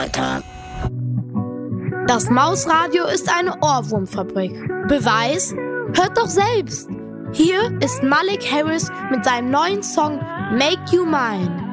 Alltag. Das Mausradio ist eine Ohrwurmfabrik. Beweis? Hört doch selbst! Hier ist Malik Harris mit seinem neuen Song Make You Mine.